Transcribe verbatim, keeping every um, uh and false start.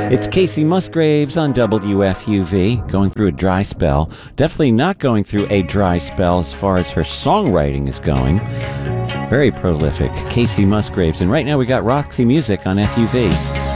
It's Casey Musgraves on W F U V, going through a dry spell. Definitely not going through a dry spell as far as her songwriting is going. Very prolific, Casey Musgraves. And right now we got Roxy Music on F U V.